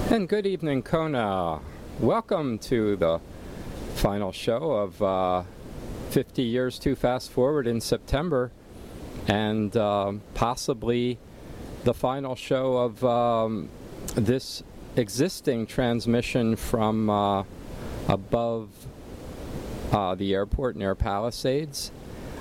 And good evening, Kona. Welcome to the final show of 50 Years Too Fast Forward in September, and possibly the final show of this existing transmission from above the airport near Palisades.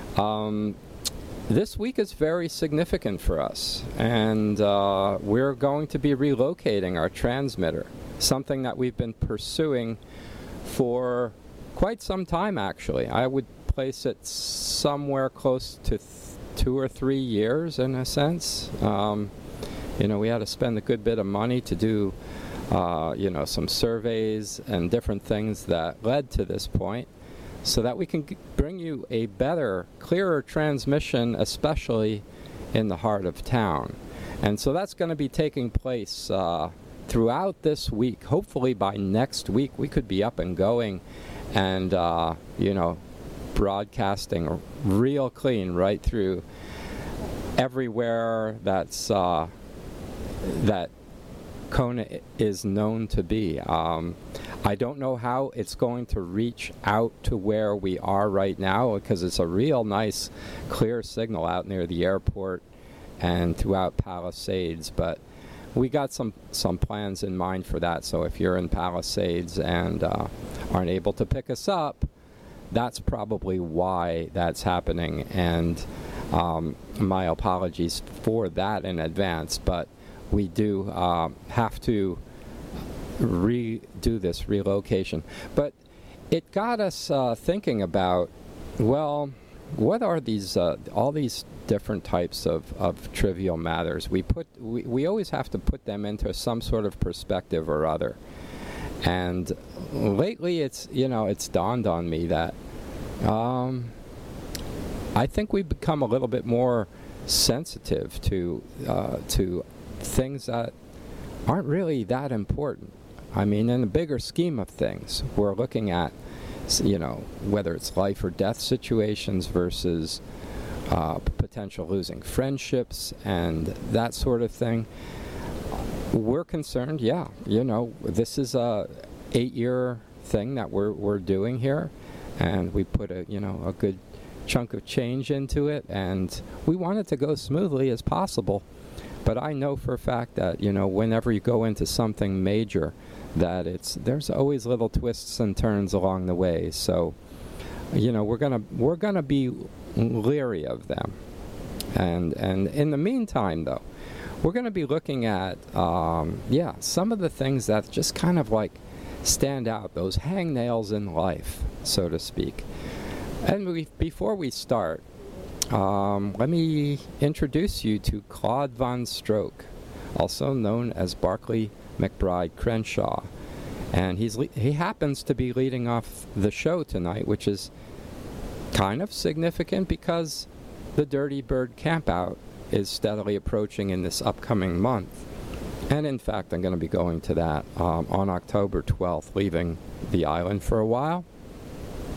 This week is very significant for us, and we're going to be relocating our transmitter, something that we've been pursuing for quite some time, actually. I would place it somewhere close to 2 or 3 years, in a sense. We had to spend a good bit of money to do, some surveys and different things that led to this point, so that we can bring you a better, clearer transmission, especially in the heart of town. And so that's going to be taking place throughout this week. Hopefully by next week we could be up and going and, broadcasting real clean right through everywhere that's that Kona is known to be. I don't know how it's going to reach out to where we are right now, because it's a real nice, clear signal out near the airport and throughout Palisades, but we got some plans in mind for that. So if you're in Palisades and aren't able to pick us up, that's probably why that's happening, and my apologies for that in advance, but we do have to redo this relocation. But it got us thinking about, well, what are these all these different types of trivial matters? We always have to put them into some sort of perspective or other. And lately it's dawned on me that I think we've become a little bit more sensitive to things that aren't really that important. I mean, in the bigger scheme of things, we're looking at, whether it's life or death situations versus potential losing friendships and that sort of thing. We're concerned, this is a 8-year thing that we're doing here, and we put a good chunk of change into it, and we want it to go smoothly as possible. But I know for a fact that, whenever you go into something major, that there's always little twists and turns along the way. So, we're gonna be leery of them. And in the meantime, though, we're gonna be looking at some of the things that just kind of like stand out, those hangnails in life, so to speak. And before we start, let me introduce you to Claude Von Stroke, also known as Barclay McBride Crenshaw. And he happens to be leading off the show tonight, which is kind of significant because the Dirty Bird Campout is steadily approaching in this upcoming month. And in fact, I'm going to be going to that on October 12th, leaving the island for a while.